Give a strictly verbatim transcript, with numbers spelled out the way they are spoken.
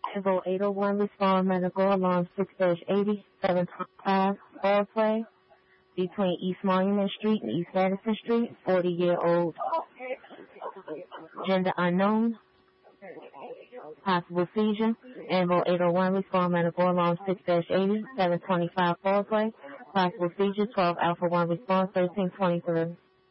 Evo eight oh one, respond medical alarm six eighty, seven five, fall play between East Monument Street and East Madison Street, forty-year-old, gender unknown, possible seizure. Evo eight oh one, respond medical alarm six eighty, seven twenty-five, fall play, possible seizure, twelve Alpha one, response thirteen twenty-three.